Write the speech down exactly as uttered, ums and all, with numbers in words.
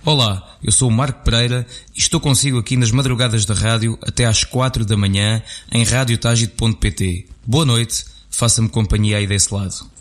Olá, eu sou o Marco Pereira e estou consigo aqui nas madrugadas da rádio até às quatro da manhã em rádio tágito ponto pt. Boa noite, faça-me companhia aí desse lado.